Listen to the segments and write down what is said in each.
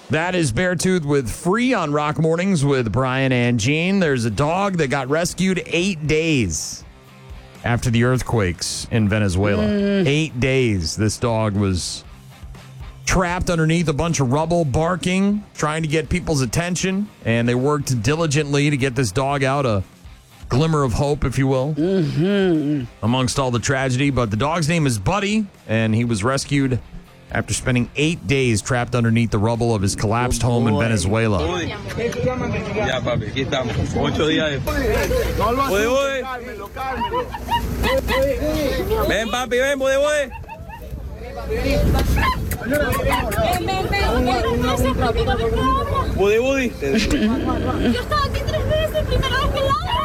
That is Beartooth with Free on Rock Mornings with Brian and Gene. There's a dog that got rescued 8 days after the earthquakes in Venezuela. 8 days. This dog was trapped underneath a bunch of rubble, barking, trying to get people's attention, and they worked diligently to get this dog out, a glimmer of hope, if you will, amongst all the tragedy. But the dog's name is Buddy, and he was rescued after spending 8 days trapped underneath the rubble of his collapsed home in Venezuela. Ya, papi, aquí estamos. 8 días después. Ven, papi, ven, Buddy. Buddy. Yo estaba aquí 3 veces, primera vez que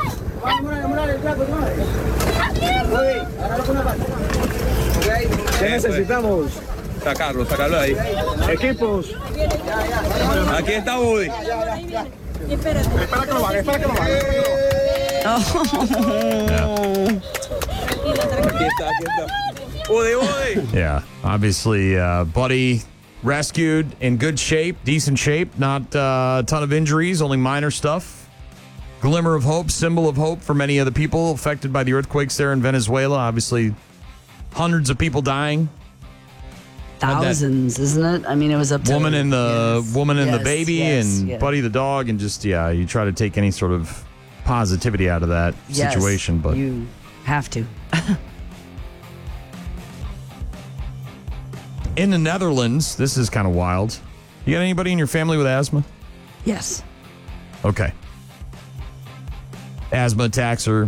ladra. ¿Qué necesitamos? Sacarlo ahí. Equipos. Aquí está Buddy. Espera que lo haga, Aquí está. Buddy. Yeah, obviously, Buddy rescued in good shape, decent shape, not a ton of injuries, only minor stuff. Glimmer of hope, symbol of hope for many of the people affected by the earthquakes there in Venezuela. Obviously, hundreds of people dying. Thousands, isn't it? I mean, it was up to woman and the baby yes. Buddy the dog, and just you try to take any sort of positivity out of that situation, but you have to. in the Netherlands, this is kind of wild. You got anybody in your family with asthma? Yes. Okay. Asthma attacks are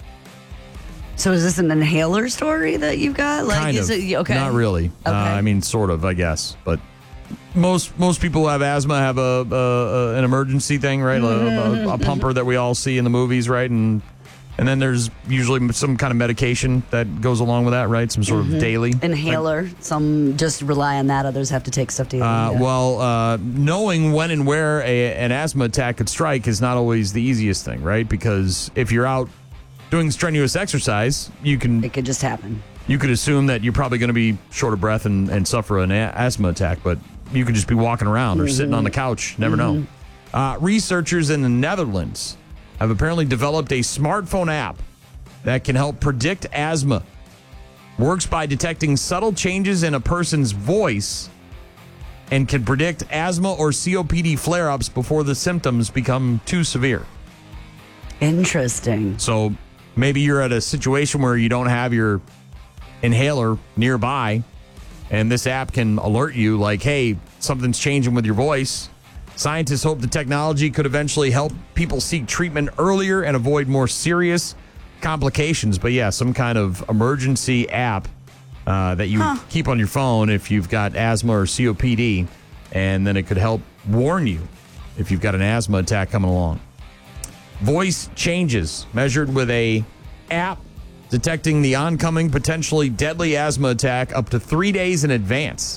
So is this an inhaler story that you've got? Like, kind is of. it okay? Not really. Okay. I mean, sort of, I guess. But most people who have asthma have an emergency thing, right? A pumper that we all see in the movies, right? And then there's usually some kind of medication that goes along with that, right? Some sort of daily Inhaler. Some just rely on that. Others have to take stuff daily. Well, knowing when and where an asthma attack could strike is not always the easiest thing, right? Because if you're out doing strenuous exercise, it could just happen. You could assume that you're probably going to be short of breath and suffer an asthma attack, but you could just be walking around or sitting on the couch. Never know. Researchers in the Netherlands have apparently developed a smartphone app that can help predict asthma. Works by detecting subtle changes in a person's voice and can predict asthma or COPD flare-ups before the symptoms become too severe. Interesting. So maybe you're at a situation where you don't have your inhaler nearby, and this app can alert you like, hey, something's changing with your voice. Scientists hope the technology could eventually help people seek treatment earlier and avoid more serious complications. But yeah, some kind of emergency app that you keep on your phone if you've got asthma or COPD, and then it could help warn you if you've got an asthma attack coming along. Voice changes measured with a app detecting the oncoming potentially deadly asthma attack up to 3 days in advance.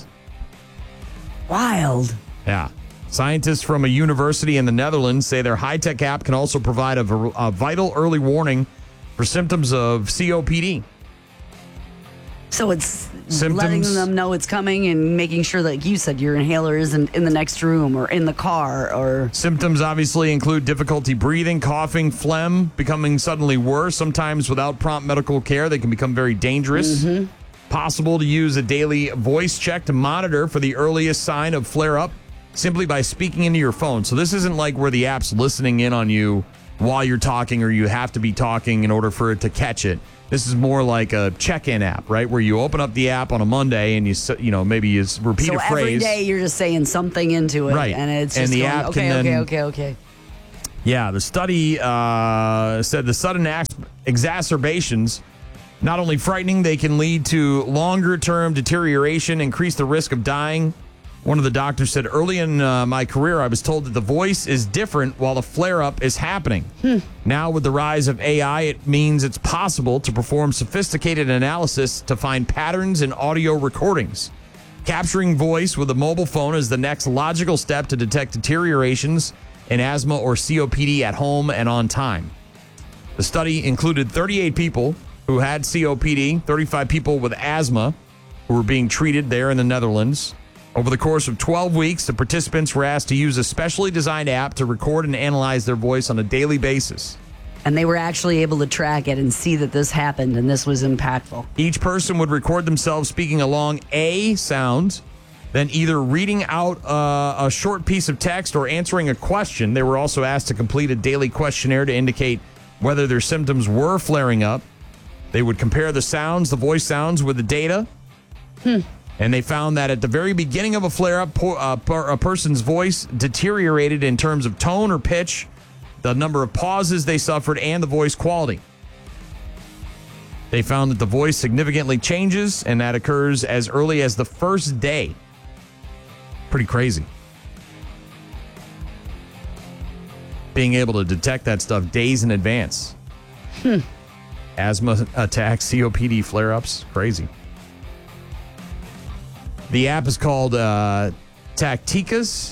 Wild. Yeah. Scientists from a university in the Netherlands say their high-tech app can also provide a vital early warning for symptoms of COPD. So it's letting them know it's coming and making sure, like you said, your inhaler isn't in the next room or in the car. Or symptoms obviously include difficulty breathing, coughing, phlegm, becoming suddenly worse. Sometimes without prompt medical care, they can become very dangerous. Possible to use a daily voice check to monitor for the earliest sign of flare-up simply by speaking into your phone. So this isn't like where the app's listening in on you while you're talking, or you have to be talking in order for it to catch it. This is more like a check-in app, right? Where you open up the app on a Monday and maybe you repeat a phrase. So every day you're just saying something into it, right? And it's just the going, app can then, okay. Yeah, the study said the sudden exacerbations not only frightening, they can lead to longer-term deterioration, increase the risk of dying. One of the doctors said, early in my career, I was told that the voice is different while the flare-up is happening. Now, with the rise of AI, it means it's possible to perform sophisticated analysis to find patterns in audio recordings. Capturing voice with a mobile phone is the next logical step to detect deteriorations in asthma or COPD at home and on time. The study included 38 people who had COPD, 35 people with asthma who were being treated there in the Netherlands. Over the course of 12 weeks, the participants were asked to use a specially designed app to record and analyze their voice on a daily basis. And they were actually able to track it and see that this happened and this was impactful. Each person would record themselves speaking a long A sound, then either reading out a short piece of text or answering a question. They were also asked to complete a daily questionnaire to indicate whether their symptoms were flaring up. They would compare the sounds, the voice sounds, with the data. And they found that at the very beginning of a flare-up, a person's voice deteriorated in terms of tone or pitch, the number of pauses they suffered, and the voice quality. They found that the voice significantly changes, and that occurs as early as the first day. Pretty crazy. Being able to detect that stuff days in advance. Asthma attacks, COPD flare-ups, crazy. The app is called Tacticas,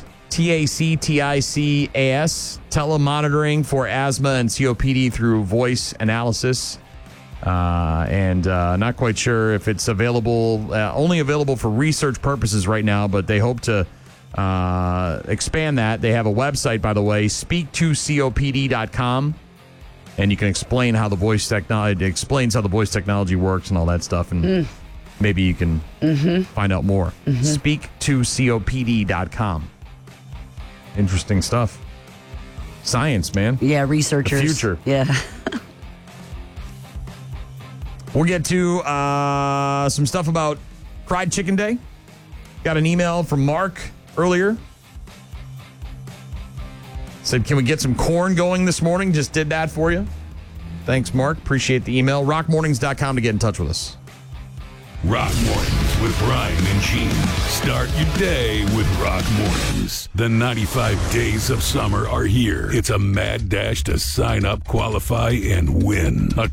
Tacticas, telemonitoring for asthma and COPD through voice analysis. And not quite sure if it's available, only available for research purposes right now, but they hope to expand that. They have a website, by the way, speak2copd.com. And you can explain how the voice technology, it explains how the voice technology works and all that stuff. And maybe you can find out more. Speak2copd.com. Interesting stuff. Science, man. Yeah, researchers. The future. Yeah. We'll get to some stuff about Fried Chicken Day. Got an email from Mark earlier. Said, can we get some corn going this morning? Just did that for you. Thanks, Mark. Appreciate the email. rockmornings.com to get in touch with us. Rock Mornings with Brian and Gene. Start your day with Rock Mornings. The 95 days of summer are here. It's a mad dash to sign up, qualify, and win a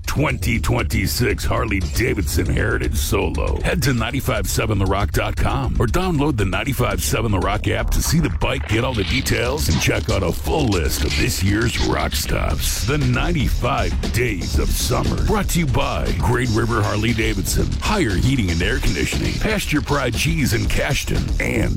2026 Harley-Davidson Heritage Solo. Head to 957therock.com or download the 95.7 The Rock app to see the bike, get all the details, and check out a full list of this year's rock stops. The 95 days of summer. Brought to you by Great River Harley-Davidson. Higher heating and air conditioning, Pasture Pride Cheese in Cashton, and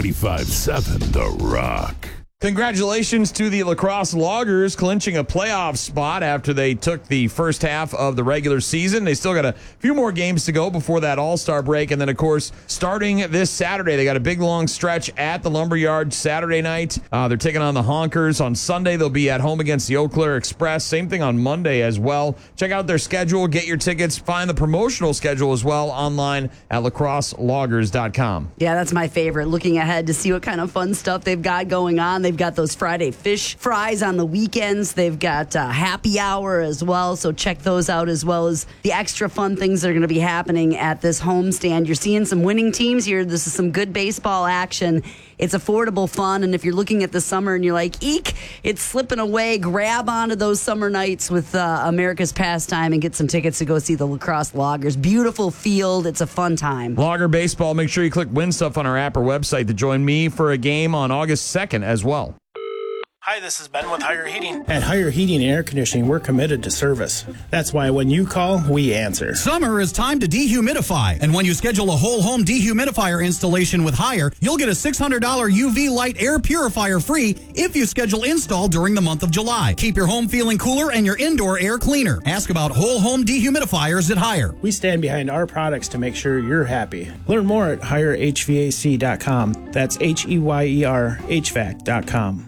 95.7 The Rock. Congratulations to the La Crosse Loggers clinching a playoff spot after they took the first half of the regular season. They still got a few more games to go before that All-Star break. And then, of course, starting this Saturday, they got a big, long stretch at the Lumberyard Saturday night. They're taking on the Honkers. On Sunday, they'll be at home against the Eau Claire Express. Same thing on Monday as well. Check out their schedule. Get your tickets. Find the promotional schedule as well online at lacrosseloggers.com. Yeah, that's my favorite. Looking ahead to see what kind of fun stuff they've got going on. They've got those Friday fish fries on the weekends. They've got happy hour as well, so check those out, as well as the extra fun things that are going to be happening at this homestand. You're seeing some winning teams here. This is some good baseball action. It's affordable fun, and if you're looking at the summer and you're like, eek, it's slipping away, grab onto those summer nights with America's Pastime and get some tickets to go see the La Crosse Loggers. Beautiful field. It's a fun time. Logger Baseball. Make sure you click Win Stuff on our app or website to join me for a game on August 2nd as well. Hi, this is Ben with Higher Heating. At Higher Heating and Air Conditioning, we're committed to service. That's why when you call, we answer. Summer is time to dehumidify. And when you schedule a whole home dehumidifier installation with Higher, you'll get a $600 UV light air purifier free if you schedule install during the month of July. Keep your home feeling cooler and your indoor air cleaner. Ask about whole home dehumidifiers at Higher. We stand behind our products to make sure you're happy. Learn more at HireHVAC.com. That's HEYER HVAC.com.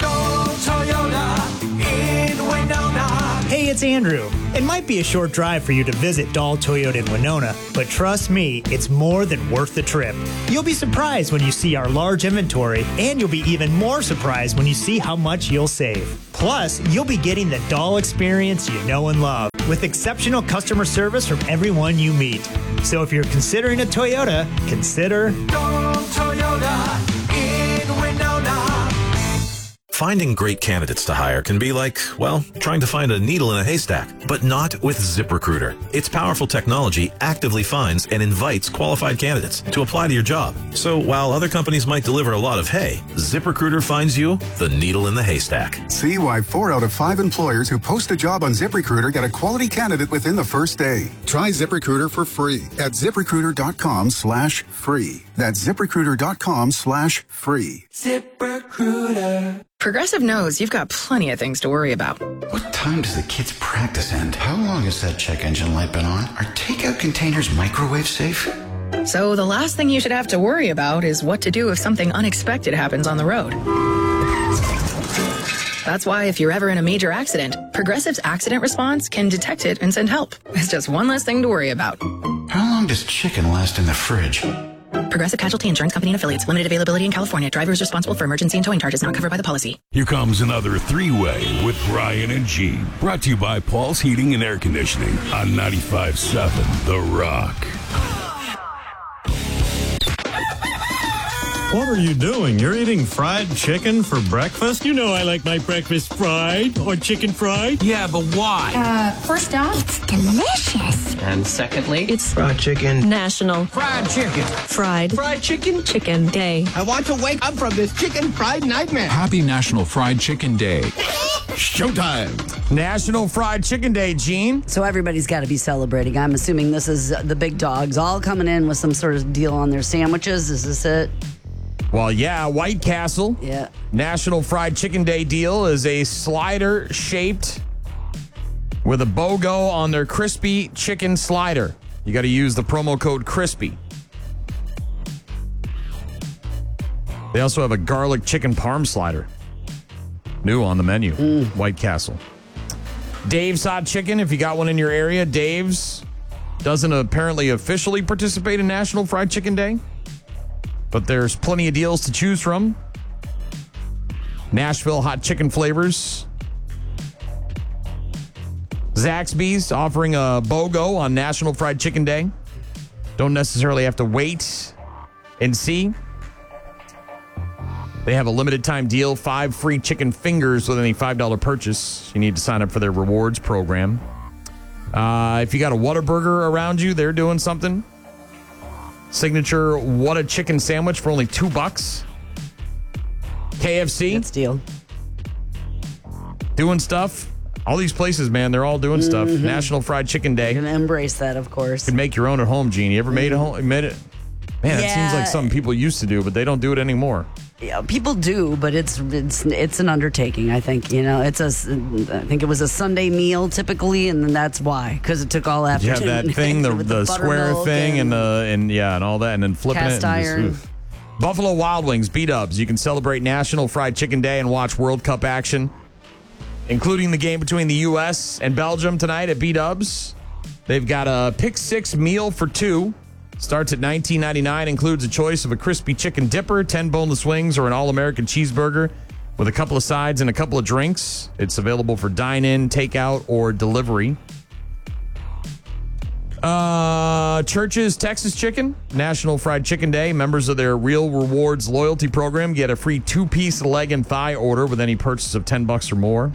Hey, it's Andrew. It might be a short drive for you to visit Dahl Toyota in Winona, but trust me, it's more than worth the trip. You'll be surprised when you see our large inventory, and you'll be even more surprised when you see how much you'll save. Plus, you'll be getting the Dahl experience you know and love, with exceptional customer service from everyone you meet. So if you're considering a Toyota, consider Dahl Toyota in Winona. Finding great candidates to hire can be like, well, trying to find a needle in a haystack, but not with ZipRecruiter. Its powerful technology actively finds and invites qualified candidates to apply to your job. So while other companies might deliver a lot of hay, ZipRecruiter finds you the needle in the haystack. See why 4 out of 5 employers who post a job on ZipRecruiter get a quality candidate within the first day. Try ZipRecruiter for free at ZipRecruiter.com/free. That's ZipRecruiter.com/free. ZipRecruiter. Progressive knows you've got plenty of things to worry about. What time does the kids' practice end? How long has that check engine light been on? Are takeout containers microwave safe? So the last thing you should have to worry about is what to do if something unexpected happens on the road. That's why if you're ever in a major accident, Progressive's accident response can detect it and send help. It's just one less thing to worry about. How long does chicken last in the fridge? Progressive Casualty Insurance Company and Affiliates. Limited availability in California. Driver is responsible for emergency and towing charges not covered by the policy. Here comes another three-way with Brian and Gene. Brought to you by Paul's Heating and Air Conditioning on 95.7 The Rock. What are you doing? You're eating fried chicken for breakfast? You know I like my breakfast fried or chicken fried. Yeah, but why? First off, it's delicious. And secondly, It's Fried chicken. National fried chicken. Fried Chicken Day. I want to wake up from this chicken fried nightmare. Happy National Fried Chicken Day. Showtime. National Fried Chicken Day, Gene. So everybody's got to be celebrating. I'm assuming this is the big dogs all coming in with some sort of deal on their sandwiches. Is this it? Well, yeah, White Castle. Yeah. National Fried Chicken Day deal is a slider shaped with a BOGO on their crispy chicken slider. You got to use the promo code CRISPY. They also have a garlic chicken parm slider. New on the menu. White Castle. Dave's Hot Chicken, if you got one in your area. Dave's doesn't apparently officially participate in National Fried Chicken Day, but there's plenty of deals to choose from. Nashville hot chicken flavors. Zaxby's offering a BOGO on National Fried Chicken Day. Don't necessarily have to wait and see. They have a limited time deal, 5 free chicken fingers with any $5 purchase. You need to sign up for their rewards program. If you got a Whataburger around you, they're doing something. Signature What a Chicken sandwich for only $2. KFC. Good deal. Doing stuff. All these places, man, they're all doing stuff. National Fried Chicken Day. You're going to embrace that, of course. You can make your own at home, Gene. You ever made it? Made it? Man, it seems like something people used to do, but they don't do it anymore. Yeah, people do, but it's an undertaking. I think I think it was a Sunday meal typically, and then that's why, because it took all afternoon. You have that thing, the square thing, and all that, and then flipping cast it. iron. Buffalo Wild Wings, B-Dubs. You can celebrate National Fried Chicken Day and watch World Cup action, including the game between the U.S. and Belgium tonight at B-Dubs. They've got a Pick 6 meal for 2. Starts at $19.99, includes a choice of a crispy chicken dipper, 10 boneless wings, or an all-American cheeseburger with a couple of sides and a couple of drinks. It's available for dine-in, takeout, or delivery. Church's Texas Chicken, National Fried Chicken Day. Members of their Real Rewards loyalty program get a free 2-piece leg and thigh order with any purchase of $10 or more.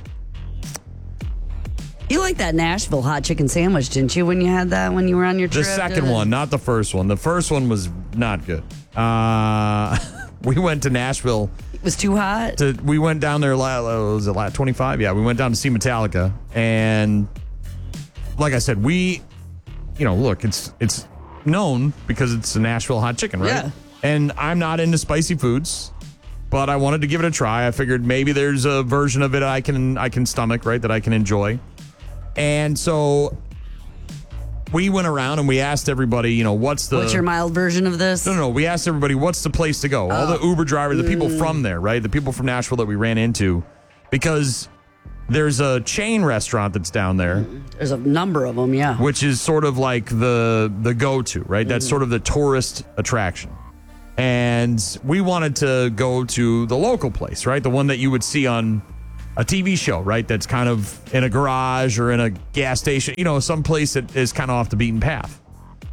You liked that Nashville hot chicken sandwich, didn't you, when you had that when you were on your trip? The second one, not the first one. The first one was not good. We went to Nashville. It was too hot? We went down there, was it Lat 25? Yeah, we went down to see Metallica. And like I said, look, it's known because it's a Nashville hot chicken, right? Yeah. And I'm not into spicy foods, but I wanted to give it a try. I figured maybe there's a version of it I can stomach, right, that I can enjoy. And so we went around and we asked everybody, what's your mild version of this? No. We asked everybody, what's the place to go? All the Uber drivers, the people from there, right? The people from Nashville that we ran into. Because there's a chain restaurant that's down there. There's a number of them, yeah. Which is sort of like the go-to, right? That's sort of the tourist attraction. And we wanted to go to the local place, right? The one that you would see on a TV show, right? That's kind of in a garage or in a gas station, some place that is kind of off the beaten path.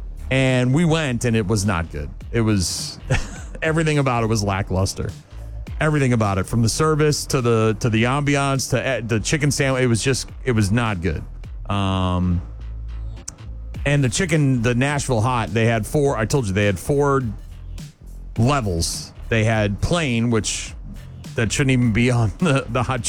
And we went, and it was not good. It was, everything about it was lackluster. everything about it, from the service to the ambiance to the chicken sandwich. It was not good. And the chicken, the Nashville hot, they had 4. I told you they had 4 levels. They had plain, which that shouldn't even be on the hot